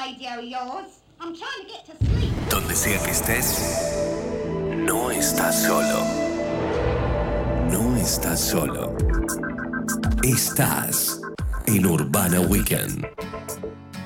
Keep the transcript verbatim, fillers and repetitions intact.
radio yours. I'm trying to get to sleep. Donde sea que estés, no estás solo. No estás solo. Estás en Urbana Weekend.